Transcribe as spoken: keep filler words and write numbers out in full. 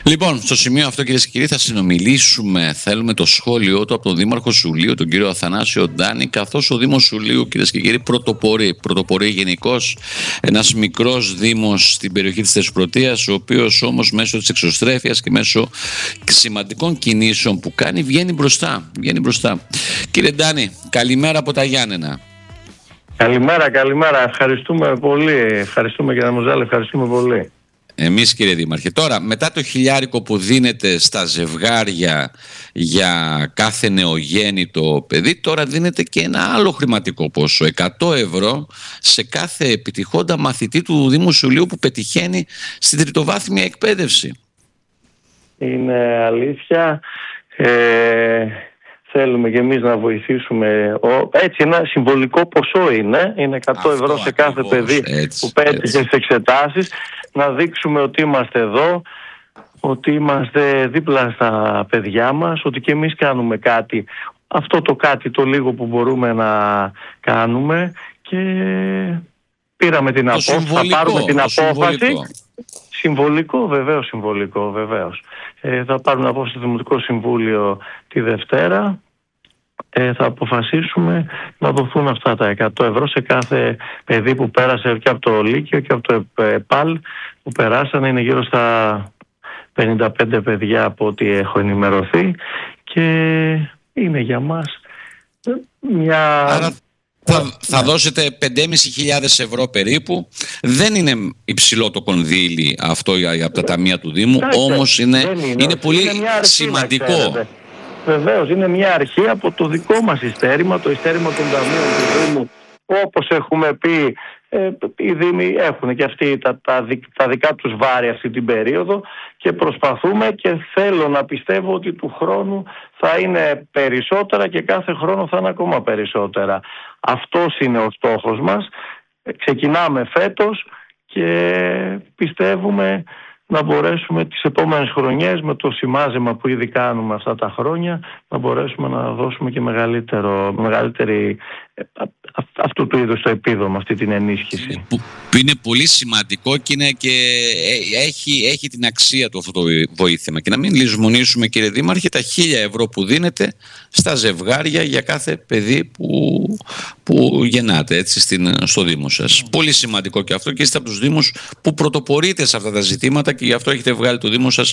Λοιπόν, στο σημείο αυτό, κυρίες και κύριοι, θα συνομιλήσουμε. Θέλουμε το σχόλιο του από τον Δήμαρχο Σουλείου, τον κύριο Αθανάσιο Ντάνη, καθώς ο Δήμος Σουλείου, κυρίες και κύριοι, πρωτοπορεί. Πρωτοπορεί γενικώς ένας μικρός δήμος στην περιοχή της Θεσπρωτείας, ο οποίος όμως μέσω της εξωστρέφειας και μέσω σημαντικών κινήσεων που κάνει βγαίνει μπροστά. Βγαίνει μπροστά. Κύριε Ντάνη, καλημέρα από τα Γιάννενα. Καλημέρα, καλημέρα. Ευχαριστούμε πολύ. Ευχαριστούμε κύριε Μουζάλη, ευχαριστούμε πολύ. Εμείς, κύριε Δήμαρχε. Τώρα, μετά το χιλιάρικο που δίνεται στα ζευγάρια για κάθε νεογέννητο παιδί, τώρα δίνεται και ένα άλλο χρηματικό ποσό, εκατό ευρώ σε κάθε επιτυχόντα μαθητή του Δήμου Σουλείου που πετυχαίνει στην τριτοβάθμια εκπαίδευση. Είναι αλήθεια. Ε... Θέλουμε και εμείς να βοηθήσουμε. Έτσι, ένα συμβολικό ποσό είναι. Είναι εκατό Αυτό ευρώ σε κάθε ακριβώς, παιδί έτσι, που πέτυχε στις εξετάσεις. Να δείξουμε ότι είμαστε εδώ, ότι είμαστε δίπλα στα παιδιά μας, ότι και εμείς κάνουμε κάτι. Αυτό το κάτι το λίγο που μπορούμε να κάνουμε, και πήραμε την απόφαση. Θα πάρουμε την απόφαση. Συμβολικό. Συμβολικό, βεβαίως, συμβολικό, βεβαίως. Ε, θα πάρουμε απόφαση στο Δημοτικό Συμβούλιο τη Δευτέρα. Ε, θα αποφασίσουμε να δοθούν αυτά τα εκατό ευρώ σε κάθε παιδί που πέρασε και από το Λύκειο και από το ΕΠΑΛ που περάσανε. Είναι γύρω στα πενήντα πέντε παιδιά από ό,τι έχω ενημερωθεί, και είναι για μας μια... Άρα... Θα, θα δώσετε πεντέμισι χιλιάδες ευρώ περίπου. Δεν είναι υψηλό το κονδύλι αυτό για, για τα ταμεία του Δήμου, όμως είναι, είναι, είναι πολύ είναι σημαντικό. Βεβαίως, είναι μια αρχή από το δικό μας ειστέρημα, το ειστέρημα των ταμείων του Δήμου. Όπως έχουμε πει, ε, οι Δήμοι έχουν και αυτοί τα, τα, τα δικά τους βάρη αυτή την περίοδο, και προσπαθούμε, και θέλω να πιστεύω ότι του χρόνου θα είναι περισσότερα και κάθε χρόνο θα είναι ακόμα περισσότερα. Αυτός είναι ο στόχος μας. Ξεκινάμε φέτος και πιστεύουμε να μπορέσουμε τις επόμενες χρονιές, με το σημάζεμα που ήδη κάνουμε αυτά τα χρόνια, να μπορέσουμε να δώσουμε και μεγαλύτερο, μεγαλύτερη αυτού του είδους το επίδομα, αυτή την ενίσχυση. Που, που είναι πολύ σημαντικό και, είναι και έχει, έχει την αξία του αυτό το βοήθημα. Και να μην λησμονήσουμε, κύριε Δήμαρχε, τα χίλια ευρώ που δίνετε στα ζευγάρια για κάθε παιδί που, που γεννάτε, έτσι, στην, στο Δήμο σας. Mm. Πολύ σημαντικό και αυτό, και είστε από τους Δήμους που πρωτοπορείτε σε αυτά τα ζητήματα, και γι' αυτό έχετε βγάλει το Δήμο σας